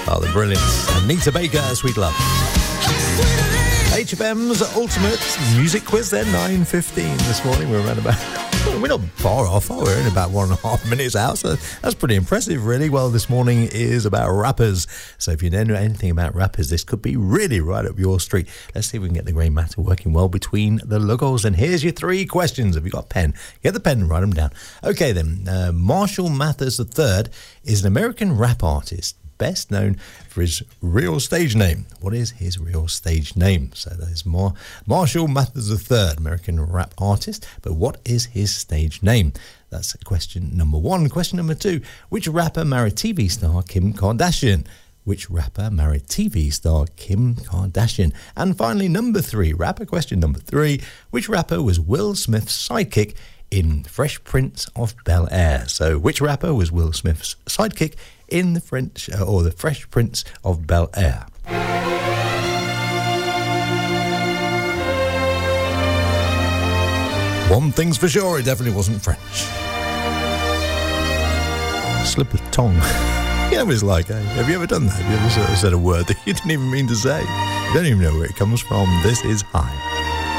Oh, the brilliance. Anita Baker, Sweet Love. HFM's ultimate music quiz then, 9:15 this morning. We're around about... We're not far off, we're in about 1.5 minutes out, so that's pretty impressive, really. Well, this morning is about rappers, so if you don't know anything about rappers, this could be really right up your street. Let's see if we can get the grey matter working well between the logos. And here's your 3 questions. Have you got a pen? Get the pen and write them down. Okay, then. Marshall Mathers III is an American rap artist, best known for his real stage name. What is his real stage name? So that is Marshall Mathers III, American rap artist, but what is his stage name? That's question number 1. Question number 2, which rapper married TV star Kim Kardashian? Which rapper married TV star Kim Kardashian? And finally, number 3, question number 3, which rapper was Will Smith's sidekick in Fresh Prince of Bel-Air? So which rapper was Will Smith's sidekick in the Fresh Prince of Bel-Air? One thing's for sure, it definitely wasn't French. Slip of tongue. You know what it's like, eh? Have you ever done that? Have you ever sort of said a word that you didn't even mean to say? You don't even know where it comes from. This is High.